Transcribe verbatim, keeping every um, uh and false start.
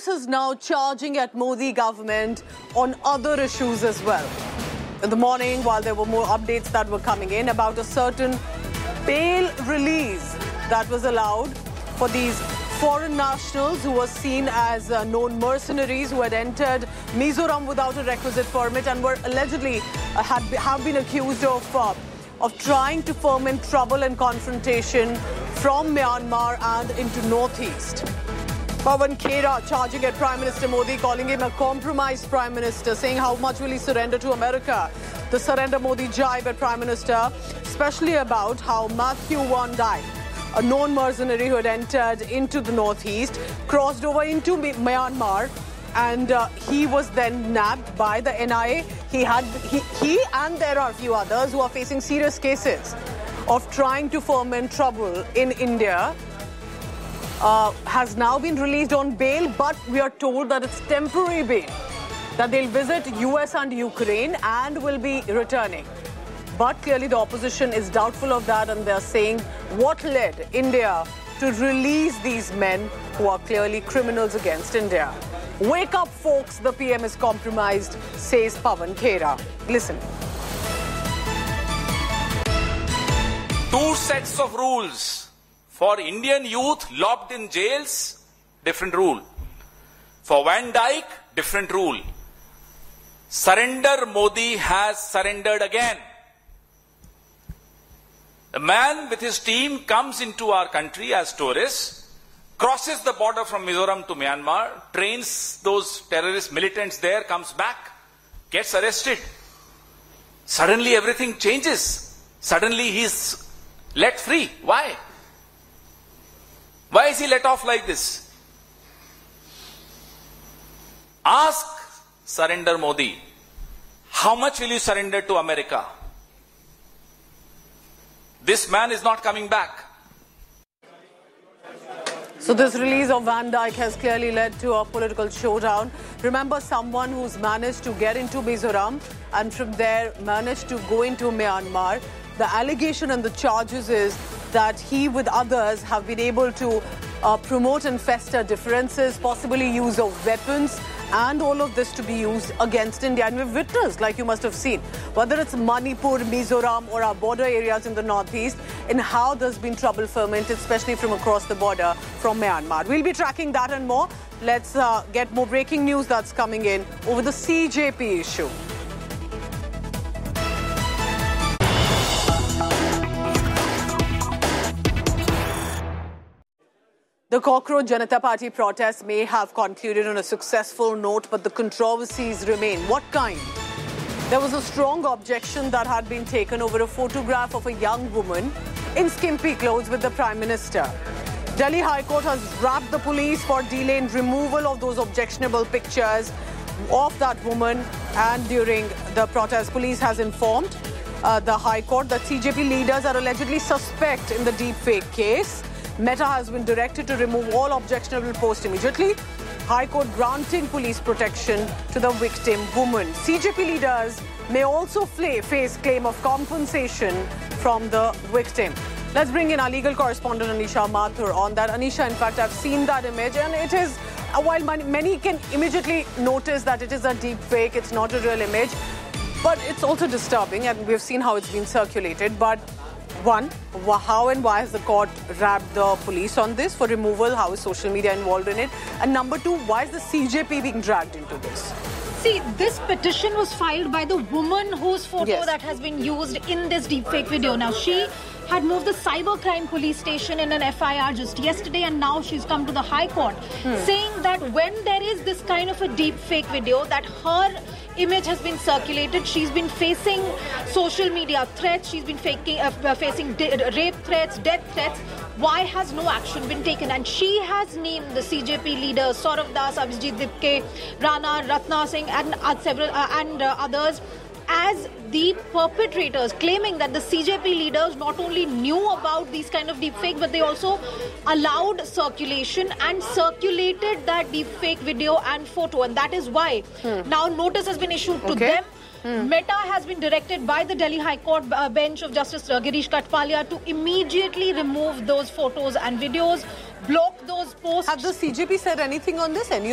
Congress is now charging at Modi government on other issues as well. In the morning, while there were more updates that were coming in about a certain bail release that was allowed for these foreign nationals who were seen as uh, known mercenaries who had entered Mizoram without a requisite permit and were allegedly uh, had have been accused of uh, of trying to foment trouble and confrontation from Myanmar and into Northeast. Pawan Khera charging at Prime Minister Modi, calling him a compromised Prime Minister, saying how much will he surrender to America. The surrender Modi jibe at Prime Minister, especially about how Matthew Van Dyke, a known mercenary who had entered into the Northeast, crossed over into Myanmar, and uh, he was then nabbed by the N I A. He had he, he and there are a few others who are facing serious cases of trying to foment trouble in India. Uh, has now been released on bail, but we are told that it's temporary bail, that they'll visit U S and Ukraine and will be returning. But clearly the opposition is doubtful of that, and they're saying what led India to release these men who are clearly criminals against India. Wake up, folks, the P M is compromised, says Pawan Khera. Listen. Two sets of rules. For Indian youth locked in jails, different rule. For Van Dyke, different rule. Surrender Modi has surrendered again. The man with his team comes into our country as tourists, crosses the border from Mizoram to Myanmar, trains those terrorist militants there, comes back, gets arrested. Suddenly everything changes. Suddenly he's let free. Why? Why is he let off like this? Ask Surrender Modi, how much will you surrender to America? This man is not coming back. So this release of Van Dyke has clearly led to a political showdown. Remember, someone who's managed to get into Mizoram and from there managed to go into Myanmar. The allegation and the charges is that he with others have been able to uh, promote and fester differences, possibly use of weapons, and all of this to be used against India. And we've witnessed, like you must have seen, whether it's Manipur, Mizoram or our border areas in the Northeast, in how there's been trouble fermented, especially from across the border from Myanmar. We'll be tracking that and more. Let's uh, get more breaking news that's coming in over the C J P issue. The Cockroach Janata Party protests may have concluded on a successful note, but the controversies remain. What kind? There was a strong objection that had been taken over a photograph of a young woman in skimpy clothes with the Prime Minister. Delhi High Court has wrapped the police for delay in removal of those objectionable pictures of that woman, and during the protest, police has informed uh, the High Court that C J P leaders are allegedly suspect in the deepfake case. Meta has been directed to remove all objectionable posts immediately. High Court granting police protection to the victim woman. C J P leaders may also face claim of compensation from the victim. Let's bring in our legal correspondent Anisha Mathur on that. Anisha, in fact, I've seen that image, and it is, while many can immediately notice that it is a deep fake, it's not a real image, but it's also disturbing, and we've seen how it's been circulated. But one, how and why has the court wrapped the police on this for removal? How is social media involved in it? And number two, why is the C J P being dragged into this? See, this petition was filed by the woman whose photo yes. that has been used in this deepfake video. Now, she had moved the cybercrime police station in an F I R just yesterday, and now she's come to the High Court hmm. saying that when there is this kind of a deepfake video, that her image has been circulated, she's been facing social media threats, she's been faking, uh, facing rape threats, death threats. Why has no action been taken? And she has named the C J P leaders, Saurav Das, Abhijit Dipke, Rana, Ratna Singh and uh, several uh, and uh, others as the perpetrators, claiming that the C J P leaders not only knew about these kind of deepfake, but they also allowed circulation and circulated that deepfake video and photo. And that is why hmm. now notice has been issued to okay. them. Hmm. Meta has been directed by the Delhi High Court uh, bench of Justice uh, Girish Katpalia to immediately remove those photos and videos, block those posts. Have the C J P said anything on this? Any